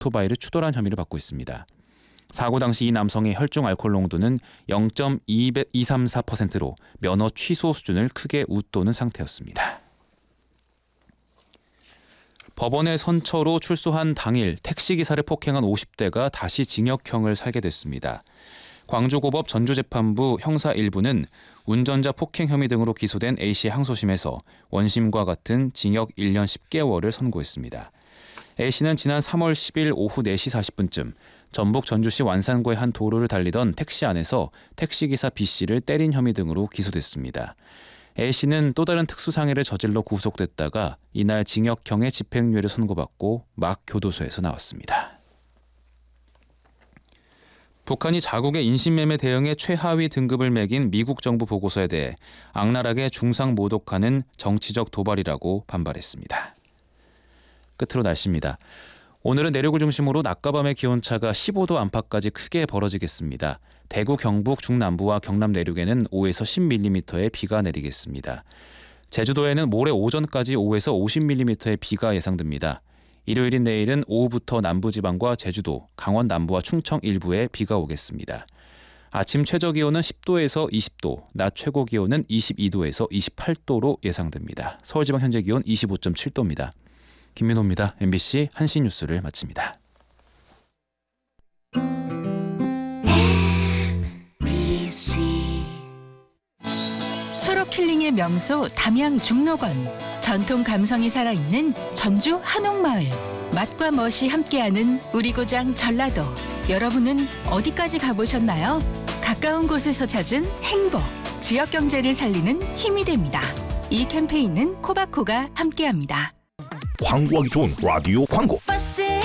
오토바이를 추돌한 혐의를 받고 있습니다. 사고 당시 이 남성의 혈중 알코올 농도는 0.234%로 면허 취소 수준을 크게 웃도는 상태였습니다. 법원의 선처로 출소한 당일 택시기사를 폭행한 50대가 다시 징역형을 살게 됐습니다. 광주고법 전주재판부 형사 1부는 운전자 폭행 혐의 등으로 기소된 A씨의 항소심에서 원심과 같은 징역 1년 10개월을 선고했습니다. A씨는 지난 3월 10일 오후 4시 40분쯤 전북 전주시 완산구의 한 도로를 달리던 택시 안에서 택시기사 B씨를 때린 혐의 등으로 기소됐습니다. A씨는 또 다른 특수상해를 저질러 구속됐다가 이날 징역형의 집행유예를 선고받고 막 교도소에서 나왔습니다. 북한이 자국의 인신매매 대응에 최하위 등급을 매긴 미국 정부 보고서에 대해 악랄하게 중상모독하는 정치적 도발이라고 반발했습니다. 끝으로 날씨입니다. 오늘은 내륙을 중심으로 낮과 밤의 기온차가 15도 안팎까지 크게 벌어지겠습니다. 대구, 경북, 중남부와 경남 내륙에는 5에서 10mm의 비가 내리겠습니다. 제주도에는 모레 오전까지 5에서 50mm의 비가 예상됩니다. 일요일인 내일은 오후부터 남부지방과 제주도, 강원 남부와 충청 일부에 비가 오겠습니다. 아침 최저기온은 10도에서 20도, 낮 최고기온은 22도에서 28도로 예상됩니다. 서울지방 현재 기온 25.7도입니다. 김민호입니다. MBC 한시 뉴스를 마칩니다. 초록 힐링의 명소 담양 중록원. 전통 감성이 살아있는 전주 한옥마을. 맛과 멋이 함께하는 우리 고장 전라도. 여러분은 어디까지 가보셨나요? 가까운 곳에서 찾은 행복. 지역 경제를 살리는 힘이 됩니다. 이 캠페인은 코바코가 함께합니다. 광고하기 좋은 라디오 광고.